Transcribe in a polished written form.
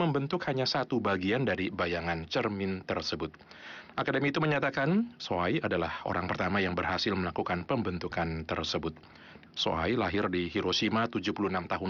membentuk hanya satu bagian dari bayangan cermin tersebut. Akademi itu menyatakan Sohai adalah orang pertama yang berhasil melakukan pembentukan tersebut. Sohai lahir di Hiroshima 76 tahun